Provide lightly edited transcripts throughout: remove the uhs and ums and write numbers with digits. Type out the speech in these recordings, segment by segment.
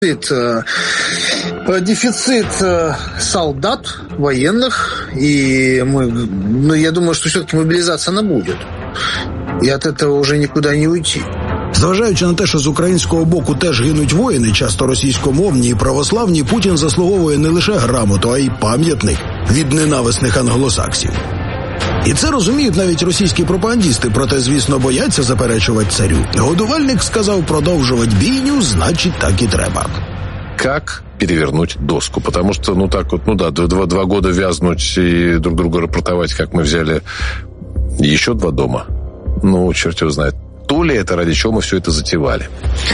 Дефицит солдат, военных, и я думаю, что все-таки мобилизация она будет. И от этого уже никуда не уйти. Зважаючи на те, що з українського боку теж гинуть воїни, часто російськомовні і православні, Путін заслуговує не лише грамоту, а й пам'ятник від ненависних англосаксів. І це розуміють навіть російські пропагандісти, проте, звісно, бояться заперечувати царю. Годувальник сказав, продовжувати бійню, значить так і треба. Как перевернуть доску? Потому что, два года вязнуть и друг друга рапортовать, как мы взяли еще 2 дома. Черт его знает. То ли это, ради чего мы все это затевали?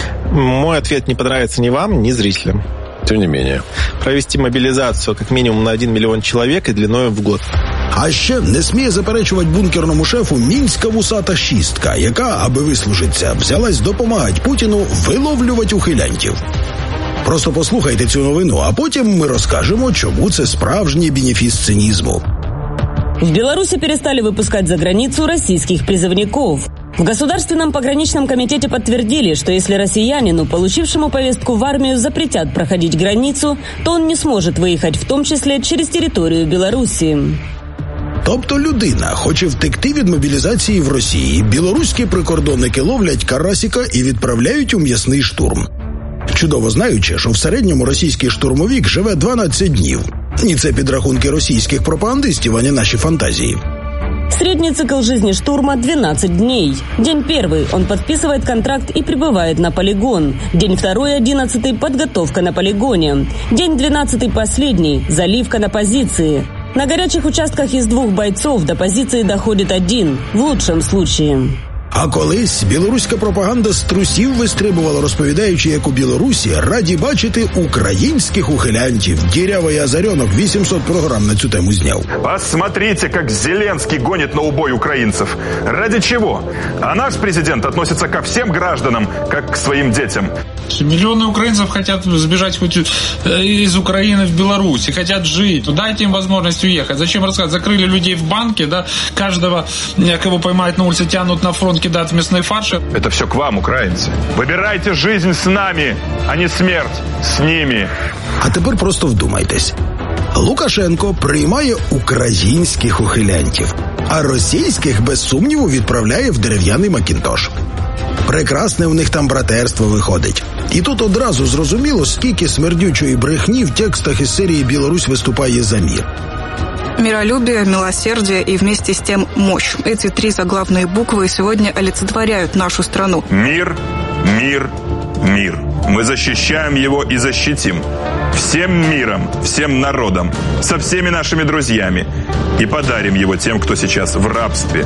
Мой ответ не понравится ни вам, ни зрителям. Тем не менее. Провести мобилизацию как минимум на 1 миллион человек и длиною в год. А ще не сміє заперечувати бункерному шефу мінська вусата шістка, яка, аби вислужитися, взялась допомагати Путіну виловлювати ухилянтів. Просто послухайте цю новину, а потім ми розкажемо, чому це справжній бенефіс цинизму. В Беларуси перестали выпускать за границу российских призывников. В Государственном пограничном комитете подтвердили, что если россиянину, получившему повестку в армию, запретят проходить границу, то он не сможет выехать, в том числе через территорию Беларуси. Тобто людина хоче втекти від мобілізації в Росії. Білоруські прикордонники ловлять карасіка і відправляють у м'ясний штурм. Чудово знаючи, що в середньому російський штурмовик живе 12 днів. І це підрахунки російських пропагандистів, а не наші фантазії. Средний цикл жизни штурма – 12 дней. День 1 – он подписывает контракт и прибывает на полигон. День 2 – 11 – подготовка на полигоне. День 12 – последний – заливка на позиции. На горячих участках из 2 бойцов до позиции доходит 1, в лучшем случае. А колись білоруська пропаганда з трусів вистрибувала, розповідаючи, як у Білорусі раді бачити українських ухилянтів. Дірявий Азарьонок 800 програм на цю тему зняв. Посмотрите, как Зеленский гонит на убой украинцев. Ради чего? А наш президент относится ко всем гражданам, как к своим детям. Миллионы украинцев хотят сбежать хоть из Украины в Беларусь, хотят жить. Дайте им возможность уехать. Зачем рассказывать? Закрыли людей в банке, да? Каждого, кого поймают на улице, тянут на фронт, кидают в мясные фарши. Это все к вам, украинцы. Выбирайте жизнь с нами, а не смерть с ними. А тепер просто вдумайтесь. Лукашенко приймає українських ухилянтів, а російських, без сумніву, відправляє в дерев'яний Макінтош. Прекрасне в них там братерство виходить. І тут одразу зрозуміло, скільки смердючої брехні в текстах із серії «Білорусь виступає за мир». Миролюбие, милосердие и вместе с тем мощь. Эти 3 заглавные буквы сегодня олицетворяют нашу страну. Мир, мир, мир. Мы защищаем его и защитим. Всем миром, всем народом, со всеми нашими друзьями. И подарим его тем, кто сейчас в рабстве.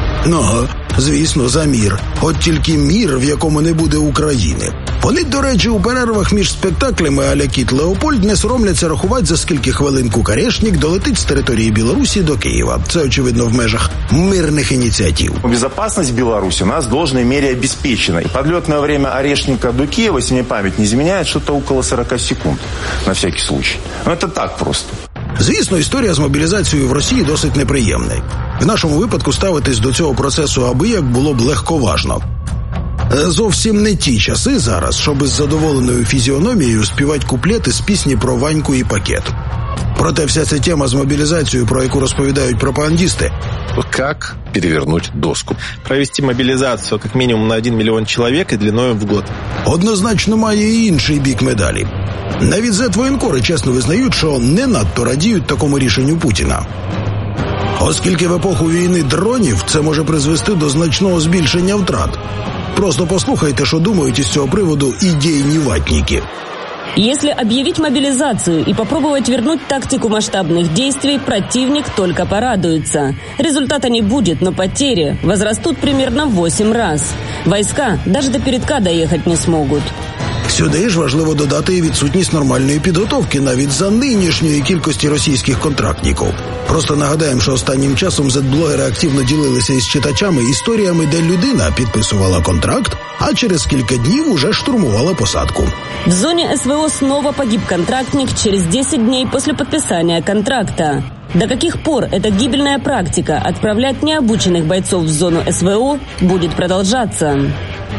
Звісно, за мір. От тільки мір, в якому не буде України. Вони, до речі, у перервах між спектаклями а-ля Кіт Леопольд не соромляться рахувати, за скільки хвилин Кукарешнік долетить з території Білорусі до Києва. Це, очевидно, в межах мирних ініціатив. Безопасность Беларуси у нас в должной мере обеспечена. И подлетное время Орешника до Киева, если мне память не изменяет, что-то около 40 секунд, на всякий случай. Это так просто. Звісно, історія з мобілізацією в Росії досить неприємна. В нашому випадку ставитись до цього процесу абияк було б легковажно. Зовсім не ті часи зараз, щоб із задоволеною фізіономією співати куплети з пісні про Ваньку і пакет. Проте вся ця тема з мобілізацією, про яку розповідають пропагандисти. Как перевернуть доску? Провести мобилизацию как минимум на 1 миллион человек и длиною в год. Однозначно має і інший бік медалі. Навіть зет-воєнкори чесно визнають, що не надто радіють такому рішенню Путіна. Оскільки в епоху війни дронів це може призвести до значного збільшення втрат. Просто послухайте, що думають із цього приводу ідейні ватники. Если объявить мобилизацию и попробовать вернуть тактику масштабных действий, противник только порадуется. Результата не будет, но потери возрастут примерно в 8 раз. Войска даже до передка доехать не смогут. Сюди ж важливо додати і відсутність нормальної підготовки навіть за нинішньої кількості російських контрактників. Просто нагадаємо, що останнім часом зет-блогери активно ділилися із читачами історіями, де людина підписувала контракт, а через кілька днів уже штурмувала посадку. В зоне СВО снова погиб контрактник через 10 дней после подписания контракта. До каких пор эта гибельная практика отправлять необученных бойцов в зону СВО будет продолжаться?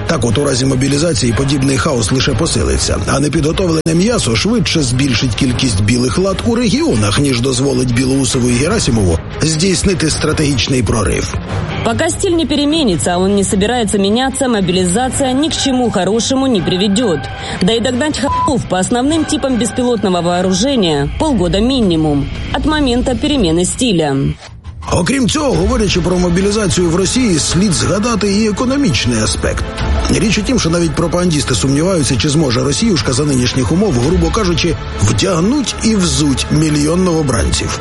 Так от у разі мобілізації подібний хаос лише посилиться, а непідготовлене м'ясо швидше збільшить кількість білих лад у регіонах, ніж дозволить Білоусову і Герасимову здійснити стратегічний прорив. Пока стиль не переменится, а он не собирается меняться, мобилизация ни к чему хорошему не приведет. Да и догнать х**ов по основным типам беспилотного вооружения полгода минимум от момента перемены стиля. Окрім цього, говорячи про мобілізацію в Росії, слід згадати і економічний аспект. Річ у тім, що навіть пропагандісти сумніваються, чи зможе Росіюшка за нинішніх умов, грубо кажучи, вдягнуть і взуть мільйон новобранців.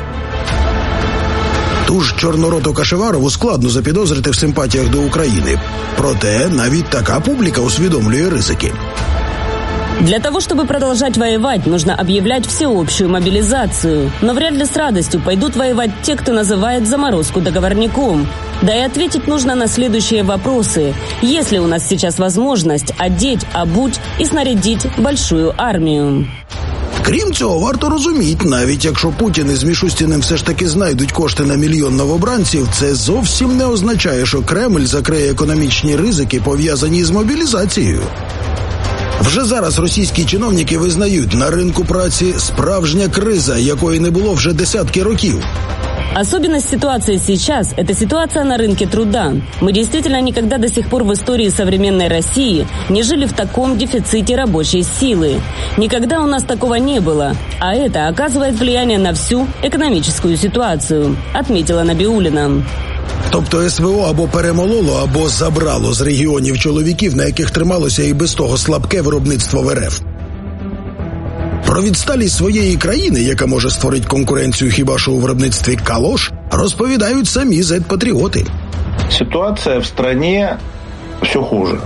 Ту ж Чорнороту Кашеварову складно запідозрити в симпатіях до України. Проте навіть така публіка усвідомлює ризики. Для того, чтобы продолжать воевать, нужно объявлять всеобщую мобилизацию. Но вряд ли с радостью пойдут воевать те, кто называет заморозку договорником. Да и ответить нужно на следующие вопросы. Есть ли у нас сейчас возможность одеть, обуть и снарядить большую армию? Крім цього, варто розуміти, навіть якщо Путін із Мішустіним все ж таки знайдуть кошти на мільйон новобранців, це зовсім не означає, що Кремль закриє економічні ризики, пов'язані з мобілізацією. Вже зараз російські чиновники визнають, на ринку праці справжня криза, якої не було вже десятки років. Особенность ситуации сейчас – это ситуация на рынке труда. Мы действительно никогда до сих пор в истории современной России не жили в таком дефиците рабочей силы. Никогда у нас такого не было. А это оказывает влияние на всю экономическую ситуацию, отметила Набиуллина. Тобто СВО або перемололо, або забрало з регіонів чоловіків, на яких трималося і без того слабке виробництво в РФ. Про відсталість своєї країни, яка може створити конкуренцію хіба що у виробництві калош, розповідають самі зет-патріоти. Ситуация в стране все хуже.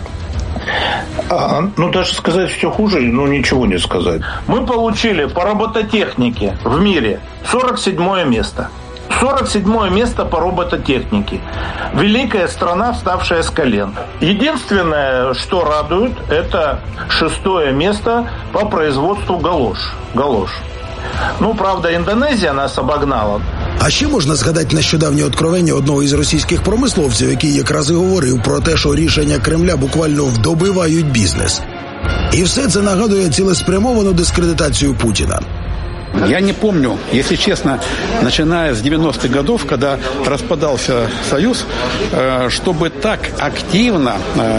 Даже сказать все хуже, ничего не сказать. Мы получили по робототехнике в мире 47-е место. 47-е место по робототехнике. Великая страна, вставшая с колен. Единственное, что радует, это 6-е место по производству галош. Правда, Индонезия нас обогнала. А ще можна згадати нещодавнє откровення одного із російських промисловців, який якраз і говорив про те, що рішення Кремля буквально вдобивають бізнес. І все це нагадує цілеспрямовану дискредитацію Путіна. Я не помню, если честно, начиная с 90-х годов, когда распадался Союз, чтобы так активно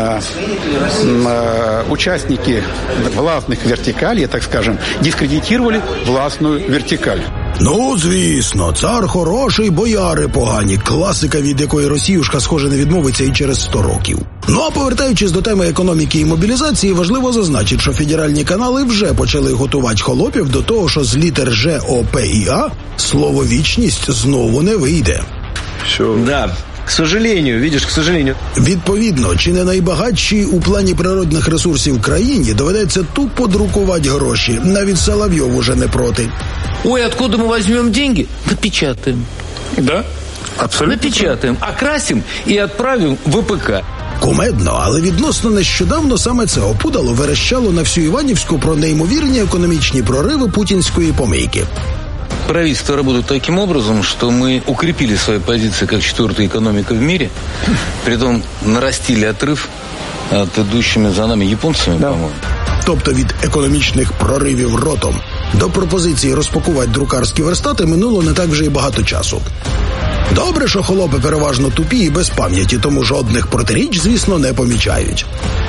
участники властных вертикалей, так скажем, дискредитировали властную вертикаль. Звісно, цар хороший, бояри погані. Класика, від якої Росіюшка, схоже, не відмовиться і через 100 років. А повертаючись до теми економіки і мобілізації, важливо зазначити, що федеральні канали вже почали готувати холопів до того, що з літер Ж, О, П і А слово «вічність» знову не вийде. Да. К сожалению. Відповідно, чи не найбагатшій у плані природних ресурсів країні доведеться тупо друкувати гроші. Навіть Соловйов уже не проти. Ой, откуда мы возьмем деньги? Напечатаем. Да, абсолютно. Напечатаем, окрасим и отправим в ВПК. Кумедно, але відносно нещодавно саме це опудало верещало на всю Іванівську про неймовірні економічні прориви путінської помийки. Правительство работает таким образом, что мы укрепили свои позиции как 4-я экономика в мире, притом нарастили отрыв от идущими за нами японцами, по-моему. Тобто від економічних проривів ротом до пропозиції розпакувати друкарські верстати минуло не так вже й багато часу. Добре, що холопи переважно тупі і без пам'яті, тому жодних протиріч, звісно, не помічають.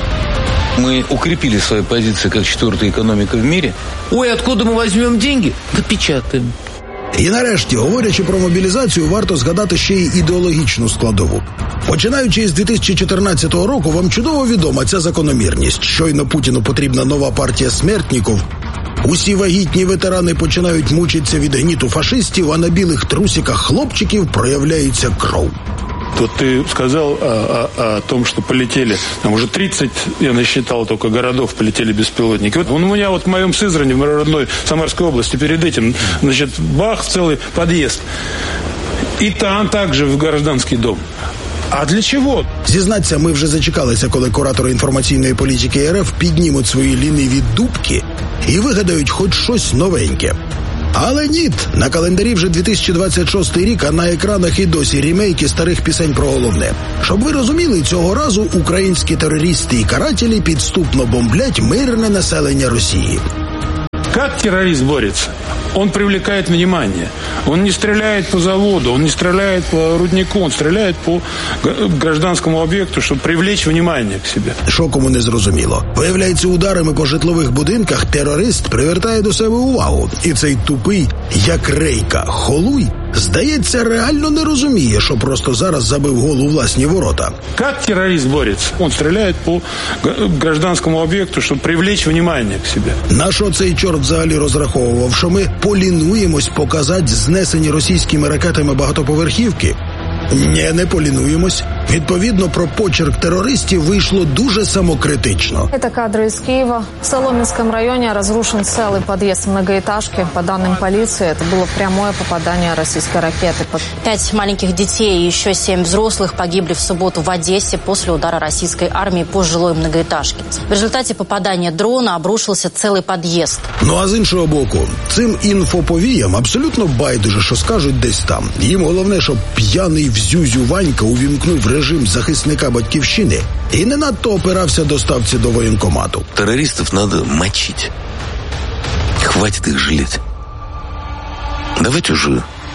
Мы укрепили свои позиции как 4-я экономика в мире. Ой, откуда мы возьмем деньги? Напечатаем. І нарешті, говорячи про мобілізацію, варто згадати ще й ідеологічну складову. Починаючи з 2014 року, вам чудово відома ця закономірність. Щойно Путіну потрібна нова партія смертників, усі вагітні ветерани починають мучитися від гніту фашистів, а на білих трусиках хлопчиків проявляється кров. Вот ты сказал о том, что полетели, там уже 30, я насчитал только городов, полетели беспилотники. Вот у меня в моем Сызрани, в моей родной Самарской области, перед этим, бах, целый подъезд. И там также в гражданский дом. А для чого? Зізнаться, ми вже зачекалися, коли куратори інформаційної політики РФ піднімуть свої ліниві дубки і вигадають хоч щось новеньке. Але ні, на календарі вже 2026 рік, а на екранах і досі рімейки старих пісень про головне. Щоб ви розуміли, цього разу українські терористи і карателі підступно бомблять мирне населення Росії. Как террорист борется? Он привлекает внимание. Он не стреляет по заводу, он не стреляет по руднику, он стреляет по гражданскому объекту, чтобы привлечь внимание к себе. Що кому не зрозуміло? Виявляється, ударами по житлових будинках терорист привертає до себе увагу. І цей тупий, як рейка, холуй, здається, реально не розуміє, що просто зараз забив гол у власні ворота. Как террорист борется? Он стреляет по гражданскому объекту, чтобы привлечь внимание к себе. На що цей чорт взагалі розраховував, що ми полінуємось показати знесені російськими ракетами багатоповерхівки? Ні, не полінуємось. Відповідно, про почерк терористів вийшло дуже самокритично. Это кадры из Киева. В Соломенском районе разрушен целый подъезд многоэтажки. По данным полиции, это было прямое попадание российской ракеты. 5 маленьких детей и еще 7 взрослых погибли в субботу в Одессе после удара российской армии по жилой многоэтажке. В результате попадания дрона обрушился целый подъезд. Ну а з іншого боку, цим інфоповіям абсолютно байдуже, що скажуть десь там. Їм головне, щоб п'яний взюзю Ванька увімкнув режим захисника батьківщини і не надто опирався доставці до воєнкомату. Террористов надо мочить. Хватит их жалеть. Давайте уже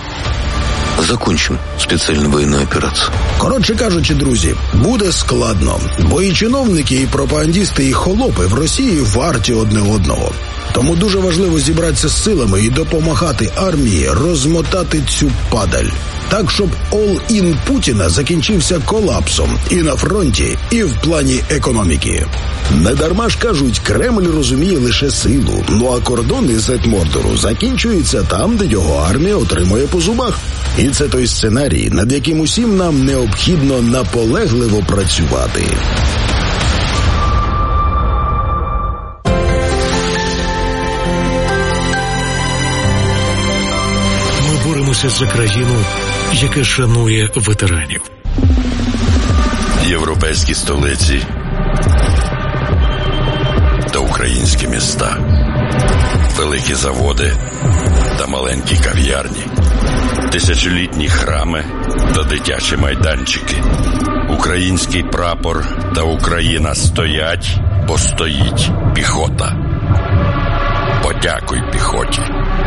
закончим спеціальну воєнну операцію. Коротше кажучи, друзі, буде складно. Бо і чиновники, і пропагандісти, і холопи в Росії варті одне одного. Тому дуже важливо зібратися з силами і допомагати армії розмотати цю падаль. Так, щоб all-in Путіна закінчився колапсом і на фронті, і в плані економіки. Недарма ж кажуть, Кремль розуміє лише силу, ну а кордони Зетмордору закінчуються там, де його армія отримує по зубах. І це той сценарій, над яким усім нам необхідно наполегливо працювати. Боремося за країну, яка шанує ветеранів. Європейські столиці та українські міста. Великі заводи та маленькі кав'ярні. Тисячолітні храми та дитячі майданчики. Український прапор та Україна стоять, бо стоїть піхота. Подякуй піхоті.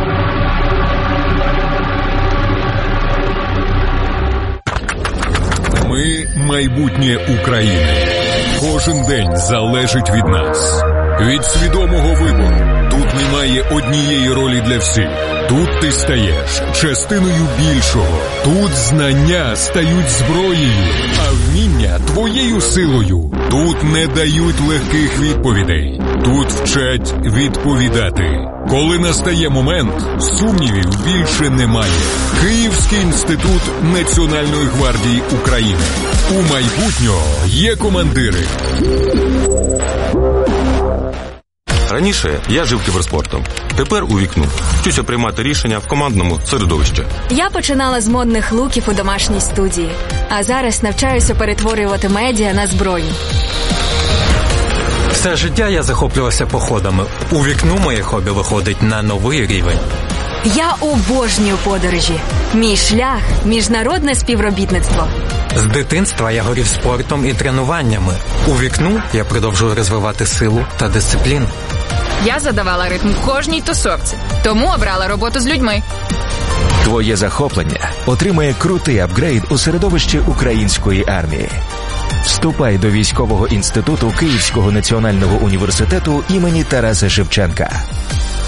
Ми – майбутнє України. Кожен день залежить від нас. Від свідомого вибору. Тут немає однієї ролі для всіх. Тут ти стаєш частиною більшого. Тут знання стають зброєю, а вміння – твоєю силою. Тут не дають легких відповідей. Тут вчать відповідати. Коли настає момент, сумнівів більше немає. Київський інститут Національної гвардії України. У майбутнього є командири. Раніше я жив кіберспортом. Тепер у вікну. Вчуся приймати рішення в командному середовищі. Я починала з модних луків у домашній студії. А зараз навчаюся перетворювати медіа на зброю. Все життя я захоплювався походами. У вікну моє хобі виходить на новий рівень. Я обожнюю подорожі. Мій шлях – міжнародне співробітництво. З дитинства я горів спортом і тренуваннями. У вікну я продовжую розвивати силу та дисципліну. Я задавала ритм кожній тусовці, тому обрала роботу з людьми. Твоє захоплення отримає крутий апгрейд у середовищі української армії. Вступай до військового інституту Київського національного університету імені Тараса Шевченка.